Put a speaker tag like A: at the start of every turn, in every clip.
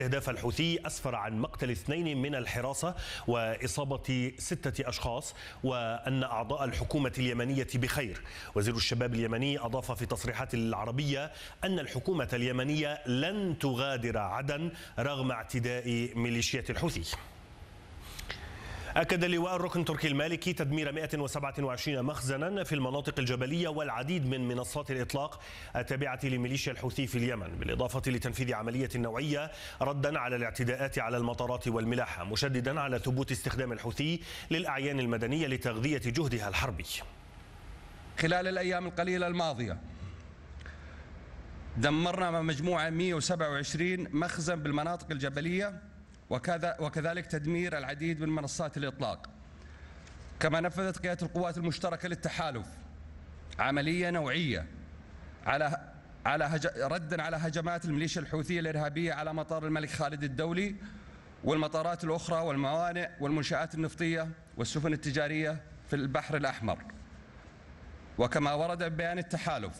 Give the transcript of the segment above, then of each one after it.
A: استهداف الحوثي أسفر عن مقتل 2 من الحراسة وإصابة 6 أشخاص، وأن أعضاء الحكومة اليمنية بخير. وزير الشباب اليمني أضاف في تصريحات العربية أن الحكومة اليمنية لن تغادر عدن رغم اعتداء ميليشيات الحوثي. أكد اللواء الركن تركي المالكي تدمير 127 مخزنا في المناطق الجبلية والعديد من منصات الإطلاق التابعة لميليشيا الحوثي في اليمن، بالإضافة لتنفيذ عملية نوعية ردا على الاعتداءات على المطارات والملاحة، مشددا على ثبوت استخدام الحوثي للأعيان المدنية لتغذية جهدها الحربي.
B: خلال الأيام القليلة الماضية دمرنا مجموعة 127 مخزن بالمناطق الجبلية، وكذلك تدمير العديد من منصات الإطلاق. كما نفذت قيادة القوات المشتركة للتحالف عملية نوعية ردا على هجمات الميليشيا الحوثية الإرهابية على مطار الملك خالد الدولي والمطارات الأخرى والموانئ والمنشآت النفطية والسفن التجارية في البحر الأحمر. وكما ورد ببيان التحالف،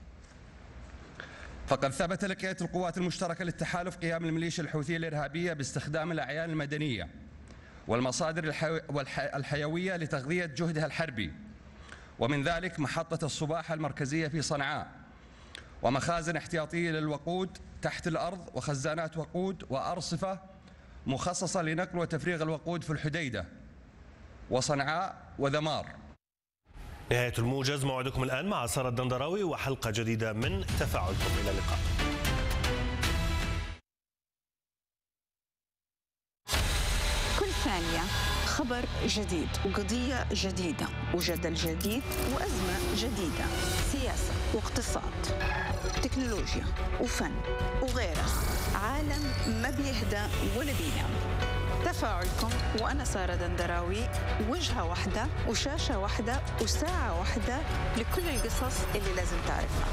B: فقد ثبت لقيادة القوات المشتركة للتحالف قيام الميليشيا الحوثية الإرهابية باستخدام الأعيان المدنية والمصادر الحيوية لتغذية جهدها الحربي، ومن ذلك محطة الصباحة المركزية في صنعاء، ومخازن احتياطية للوقود تحت الأرض، وخزانات وقود وأرصفة مخصصة لنقل وتفريغ الوقود في الحديدة وصنعاء وذمار.
A: نهاية الموجز، موعدكم الآن مع سارة الدندراوي وحلقة جديدة من تفاعلكم. إلى اللقاء.
C: كل ثانية خبر جديد وقضية جديدة وجدل جديد وأزمة جديدة، سياسة واقتصاد، تكنولوجيا وفن وغيرها. عالم ما بيهدى ولا بينام. تفاعلكم وأنا سارة دندراوي، وجهة واحدة وشاشة واحدة وساعة واحدة لكل القصص اللي لازم تعرفها.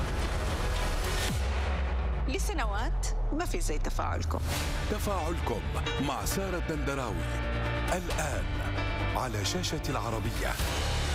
C: لسنوات ما في زي تفاعلكم.
D: تفاعلكم مع سارة دندراوي الآن على شاشة العربية.